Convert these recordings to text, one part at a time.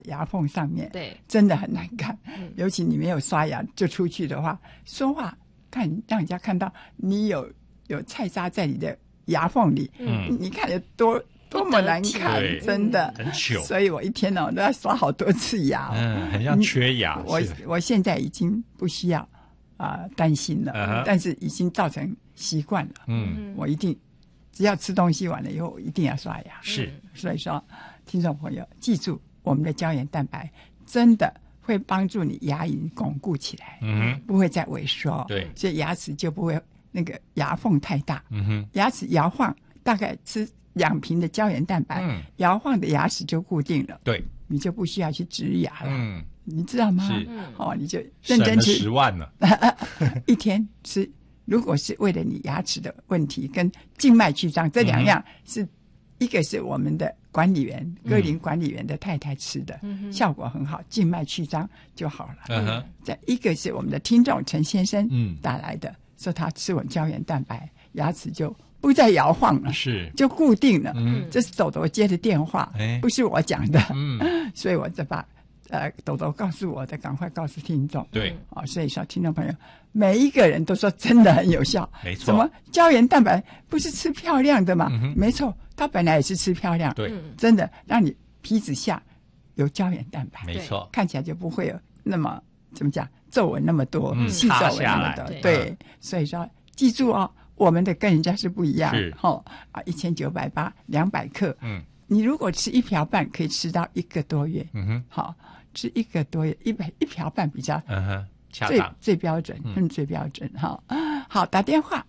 牙缝上面， 对， 真的很难看。尤其你没有刷牙就出去的话，说话让人家看到你有菜渣在你的牙缝里，你看有多么难看，真的很糗。 所以我一天都要刷好多次牙， 很像缺牙。 我现在已经不需要担心了，但是已经造成习惯了。我一定只要吃东西完了以后，我一定要刷牙。 是， 所以说，听众朋友记住，我们的胶原蛋白真的会帮助你牙龈巩固起来，不会再萎缩。 对， 所以牙齿就不会那个牙缝太大。牙齿摇晃，大概吃2瓶的胶原蛋白，摇晃的牙齿就固定了。 对， 你就不需要去植牙了。你知道吗？ 是， 你就认真吃 10万了。 一天吃，如果是为了你牙齿的问题跟静脉曲张这2样，是一个是我们的管理员歌林管理员的太太吃的，效果很好，静脉曲张就好了。再一个是我们的听众陈先生打来的，说他吃完胶原蛋白，牙齿就不再摇晃了， 是就固定了。这是豆豆接的电话，不是我讲的。所以我就把豆豆告诉我的，赶快告诉听众。 对， 所以说听众朋友，每一个人都说真的很有效。 没错。 什么胶原蛋白不是吃漂亮的吗？没错，它本来也是吃漂亮。 对， 真的让你皮脂下有胶原蛋白， 没错， 看起来就不会有那么怎么讲皱纹那么多，细皱纹那么多。对，所以说记住我们的跟人家是不一样。1980 200克。你如果吃1瓢半，可以吃到1个多月。好，吃1个多月，一瓢半比较最标准，最标准。好，打电话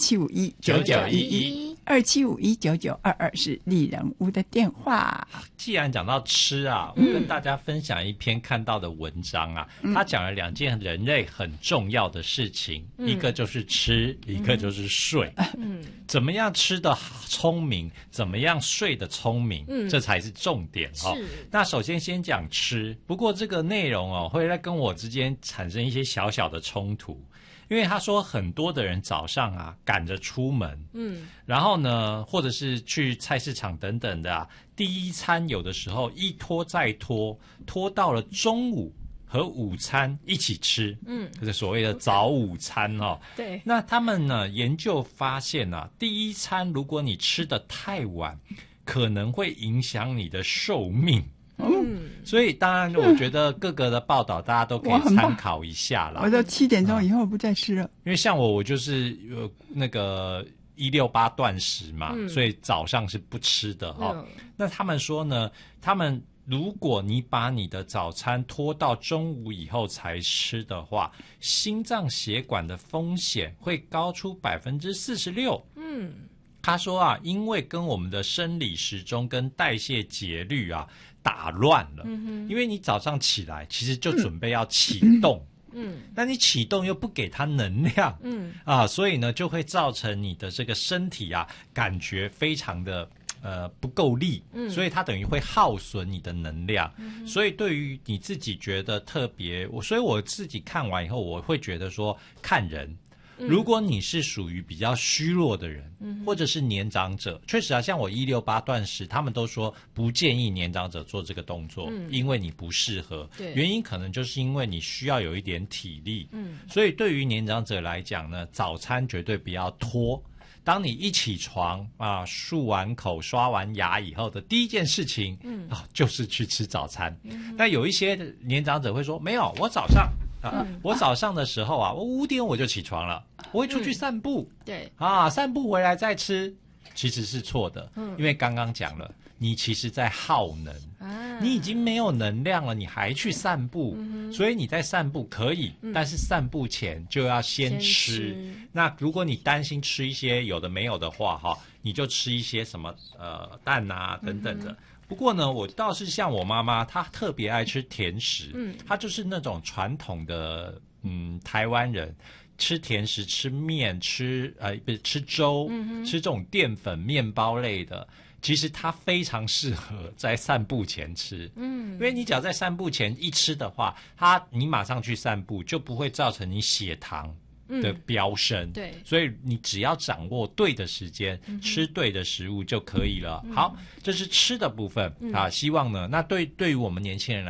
27519911。27519922是丽人屋的电话。 既然讲到吃我跟大家分享一篇看到的文章他讲了2件人类很重要的事情，一个就是吃，一个就是睡。怎么样吃的聪明，怎么样睡的聪明，这才是重点。那首先讲吃，不过这个内容会在跟我之间产生一些小小的冲突。因为他说很多的人早上赶着出门，然后呢，或者是去菜市场等等的第一餐有的时候一拖再拖，拖到了中午和午餐一起吃，就是所谓的早午餐对。 那他们呢研究发现第一餐如果你吃得太晚，可能会影响你的寿命。所以当然我觉得各个的报道大家都可以参考一下啦。 我都7点钟以后不再吃了。 因为像我就是那个168断食嘛，所以早上是不吃的那他们说呢，如果你把你的早餐拖到中午以后才吃的话，心脏血管的风险会高出46%。他说因为跟我们的生理时钟跟代谢节律打乱了。因为你早上起来其实就准备要启动，那你启动又不给它能量，所以呢就会造成你的这个身体感觉非常的不够力，所以它等于会耗损你的能量。所以对于你自己觉得特别，所以我自己看完以后，我会觉得说看人。如果你是属于比较虚弱的人，或者是年长者，确实像我168断食，他们都说不建议年长者做这个动作，因为你不适合。原因可能就是因为你需要有一点体力。所以对于年长者来讲呢，早餐绝对不要拖。当你一起床漱完口刷完牙以后的第一件事情就是去吃早餐。那有一些年长者会说，没有，我早上我早上的时候我5点我就起床了，我会出去散步。 对散步回来再吃，其实是错的。因为刚刚讲了，你其实在耗能，你已经没有能量了，你还去散步，所以你在散步可以，但是散步前就要先吃。那如果你担心吃一些有的没有的话你就吃一些什么蛋等等的。不过呢，我倒是像我妈妈，她特别爱吃甜食，她就是那种传统的台湾人，吃甜食、吃面、吃粥，吃这种淀粉面包类的。其实它非常适合在散步前吃，因为你只要在散步前一吃的话，你马上去散步，就不会造成你血糖的飙升。 对， 所以你只要掌握对的时间，吃对的食物就可以了。好，这是吃的部分啊。希望呢，那对于我们年轻人来